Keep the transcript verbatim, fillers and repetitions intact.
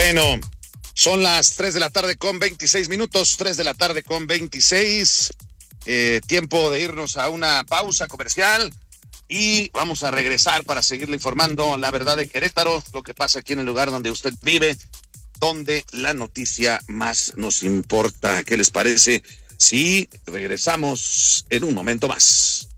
Bueno, son las tres de la tarde con veintiséis minutos, tres de la tarde con veintiséis. Eh, tiempo de irnos a una pausa comercial y vamos a regresar para seguirle informando la verdad de Querétaro, lo que pasa aquí en el lugar donde usted vive, donde la noticia más nos importa. ¿Qué les parece si regresamos en un momento más?